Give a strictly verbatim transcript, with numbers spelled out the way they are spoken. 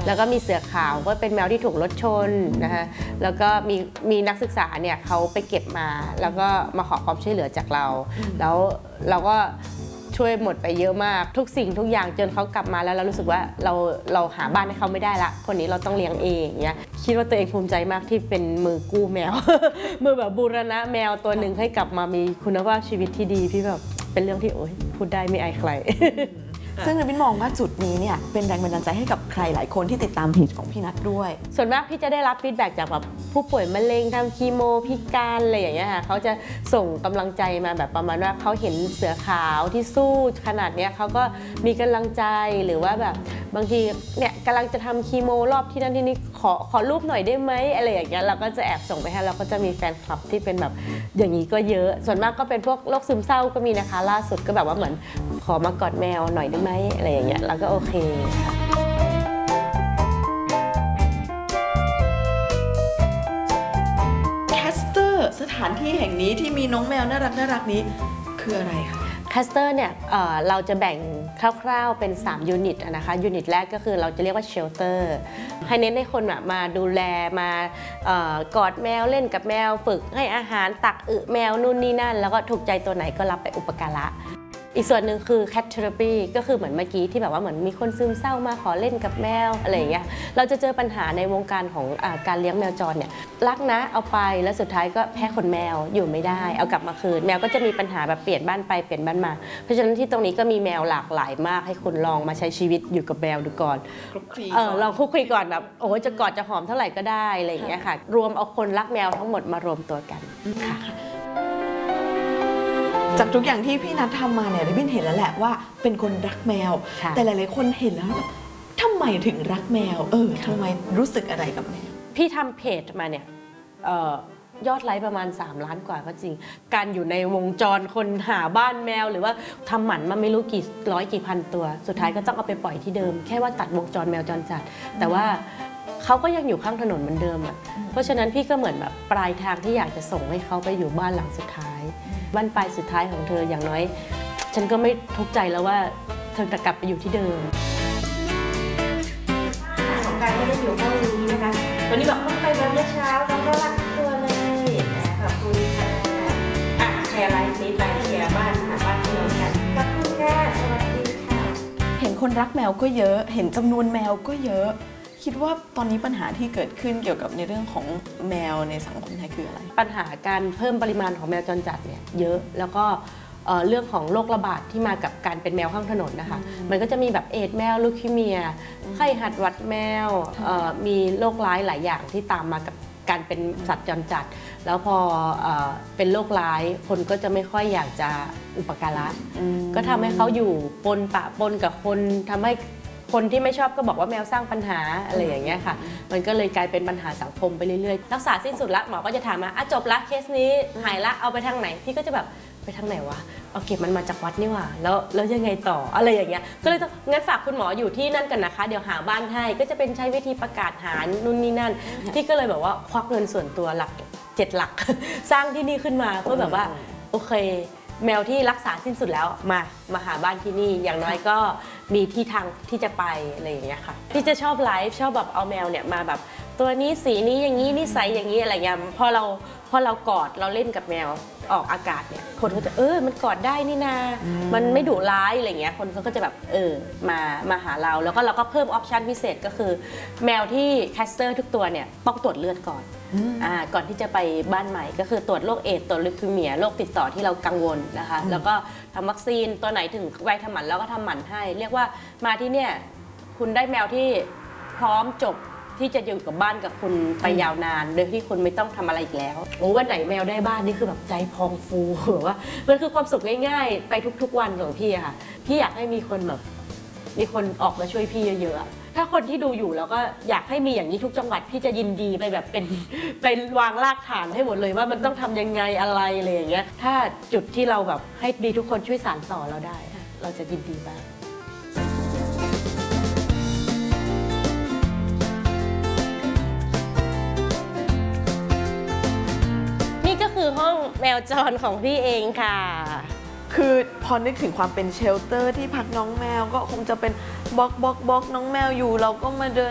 แล้วก็มีเสือขาวก็เป็นแมวที่ถูกรถชนนะคะแล้วก็มีมีนักศึกษาเนี่ยเขาไปเก็บมาแล้วก็มาขอความช่วยเหลือจากเราแล้วเราก็ช่วยหมดไปเยอะมากทุกสิ่งทุกอย่างจนเขากลับมาแล้วเรารู้สึกว่าเราเราหาบ้านให้เขาไม่ได้ละคนนี้เราต้องเลี้ยงเองเงี้ยคิดว่าตัวเองภูมิใจมากที่เป็นมือกู้แมว มือแบบบูรณะแมวตัวหนึ่งให้กลับมามีคุณภาพชีวิตที่ดีพี่แบบเป็นเรื่องที่โอ๊ยพูดได้ไม่อายใครซึ่งพี่มองว่าจุดนี้เนี่ยเป็นแรงบันดาลใจให้กับใครหลายคนที่ติดตามเพจของพี่นัทด้วยส่วนมากพี่จะได้รับฟีดแบ็กจากแบบผู้ป่วยมะเร็งทำคีโมพิการอะไรอย่างเงี้ยค่ะเขาจะส่งกำลังใจมาแบบประมาณว่าเขาเห็นเสือขาวที่สู้ขนาดเนี้ยเขาก็มีกำลังใจหรือว่าแบบบางทีเนี่ยกำลังจะทำคีโมรอบที่นั่นที่นี่ขอขอรูปหน่อยได้ไหมอะไรอย่างเงี้ยเราก็จะแอบส่งไปให้เราก็จะมีแฟนคลับที่เป็นแบบอย่างนี้ก็เยอะส่วนมากก็เป็นพวกโรคซึมเศร้าก็มีนะคะล่าสุดก็แบบว่าเหมือนขอมากอดแมวหน่อยได้ไหมอะไรอย่างเงี้ยเราก็โอเคค่ะแคสเตอร์สถานที่แห่งนี้ที่มีน้องแมวน่ารักน่ารักนี้คืออะไรคะแคสเตอร์เนี่ย เ, เราจะแบ่งคร่าวๆเป็นสามยูนิตนะคะยูนิตแรกก็คือเราจะเรียกว่าเชลเตอร์ให้เน้นให้คนมาดูแลมากอดแมวเล่นกับแมวฝึกให้อาหารตักอึแมวนู่นนี่นั่นแล้วก็ถูกใจตัวไหนก็รับไปอุปการะอีกส่วนหนึ่งคือ cat therapy ก็คือเหมือนเมื่อกี้ที่แบบว่าเหมือนมีคนซึมเศร้ามาขอเล่นกับแมวอะไรอย่างเงี้ยเราจะเจอปัญหาในวงการของอาการเลี้ยงแมวจรเนี่ยรักนะเอาไปแล้วสุดท้ายก็แพ้ขนแมวอยู่ไม่ได้เอากลับมาคืนแมวก็จะมีปัญหาแบบเปลี่ยนบ้านไปเปลี่ยนบ้านมาเพราะฉะนั้นที่ตรงนี้ก็มีแมวหลากหลายมากให้คุณลองมาใช้ชีวิตอยู่กับแมวดูก่อนเออลองคุยก่อนแบบโอ้จะกอดจะหอมเท่าไหร่ก็ได้อะไรอย่างเงี้ยค่ะรวมเอาคนรักแมวทั้งหมดมารวมตัวกันค่ะจากทุกอย่างที่พี่นัททำมาเนี่ยพี่เห็นแล้วแหละว่าเป็นคนรักแมวแต่หลายๆคนเห็นแล้วแบบทำไมถึงรักแมวเออทำไมรู้สึกอะไรกับแมวพี่ทำเพจมาเนี่ยยอดไลค์ประมาณสามล้านกว่าก็จริงการอยู่ในวงจรคนหาบ้านแมวหรือว่าทำหมันมาไม่รู้กี่ร้อยกี่พันตัวสุดท้ายก็ต้องเอาไปปล่อยที่เดิมแค่ว่าตัดวงจรแมวจรจัดแต่ว่าเขาก็ยังอยู่ข้างถนนเหมือนเดิมอ่ะเพราะฉะนั้นพี่ก็เหมือนแบบปลายทางที่อยากจะส่งให้เขาไปอยู่บ้านหลังสุดท้ายบ้านปลายสุดท้ายของเธออย่างน้อยฉันก็ไม่ทุกข์ใจแล้วว่าเธอจะกลับไปอยู่ที่เดิมของการไม่ได้อยู่ห้องนี้นะคะวันนี้บอกเข้าไปมาเมื่อเช้าน้องก็รักตัวเลยขอบคุณค่ะอ่ะแชร์ไลฟ์นี้ไปแชร์บ้านหาบ้านที่เรากันขอบคุณค่ะสวัสดีค่ะเห็นคนรักแมวก็เยอะเห็นจำนวนแมวก็เยอะคิดว่าตอนนี้ปัญหาที่เกิดขึ้นเกี่ยวกับในเรื่องของแมวในสังคมไทยคืออะไรปัญหาการเพิ่มปริมาณของแมวจรจัดเนี่ยเยอะแล้วก็เรื่องของโรคระบาดที่มากับการเป็นแมวข้างถนนนะคะมันก็จะมีแบบเอดส์แมวลูคีเมียไข้หัดหวัดแมวมีโรคร้ายหลายอย่างที่ตามมากับการเป็นสัตว์จรจัดแล้วพอเป็นโรคร้ายคนก็จะไม่ค่อยอยากจะอุปการะก็ทำให้เขาอยู่ปนปะปนกับคนทำให้คนที่ไม่ชอบก็บอกว่าแมวสร้างปัญหาอะไรอย่างเงี้ยค่ะมันก็เลยกลายเป็นปัญหาสังคมไปเรื่อยๆรักษาสิ้นสุดละหมอก็จะถามมาอ่ะจบละเคสนี้หายละเอาไปทางไหนพี่ก็จะแบบไปทางไหนวะเอาเก็บมันมาจากวัดนี่หว่าแล้วแล้วยังไงต่ออะไรอย่างเงี้ยก็เลยต้องงั้นฝากคุณหมออยู่ที่นั่นกันนะคะเดี๋ยวหาบ้านให้ก็จะเป็นใช้วิธีประกาศหานู่นนี่นั่นพี่ก็เลยแบบว่าควักเงินส่วนตัวหลักเจ็ดหลักสร้างที่นี่ขึ้นมาเพื่อแบบว่าโอเคแมวที่รักษาสิ้นสุดแล้วมามาหาบ้านที่นี่อย่างน้อยก็มีที่ทางที่จะไปอะไรอย่างเงี้ยค่ะพี่จะชอบไลฟ์ชอบแบบเอาแมวเนี่ยมาแบบตัวนี้สีนี้อย่างนี้นิสัยอย่างนี้อะไรเงี้ยพอเราพอเรากอดเราเล่นกับแมวออกอากาศเนี่ยคนก็จะเออมันกอดได้นี่นามันไม่ดุร้ายอะไรเงี้ยคนเขาก็จะแบบเออมามาหาเราแล้วก็เราก็เพิ่มออปชันพิเศษก็คือแมวที่แคสเตอร์ทุกตัวเนี่ยต้องตรวจเลือดก่อนอ่าก่อนที่จะไปบ้านใหม่ก็คือตรวจโรคเอดส์ตรวจลิวคีเมียโรคติดต่อที่เรากังวลนะคะแล้วก็ทำวัคซีนตัวไหนถึงวัยทำหมันแล้วก็ทำหมันให้เรียกว่ามาที่เนี่ยคุณได้แมวที่พร้อมจบที่จะอยู่กับบ้านกับคุณไปยาวนานโดยที่คุณไม่ต้องทำอะไรอีกแล้วโอ้วันไหนแมวได้บ้านนี่คือแบบใจพองฟูแบบว่ามันคือความสุขง่ายๆไปทุกๆวันของพี่ค่ะพี่อยากให้มีคนแบบมีคนออกมาช่วยพี่เยอะๆถ้าคนที่ดูอยู่แล้วก็อยากให้มีอย่างนี้ทุกจังหวัดพี่จะยินดีไปแบบเป็นเป็นวางรากฐานให้หมดเลยว่ามันต้องทำยังไงอะไรอะไรอย่างเงี้ยถ้าจุดที่เราแบบให้ดีทุกคนช่วยสานต่อเราได้เราจะยินดีมากคือห้องแมวจรของพี่เองค่ะคือพอนึกถึงความเป็นเชลเตอร์ที่พักน้องแมวก็คงจะเป็นบล็อกบล็อกบล็อกน้องแมวอยู่เราก็มาเดิน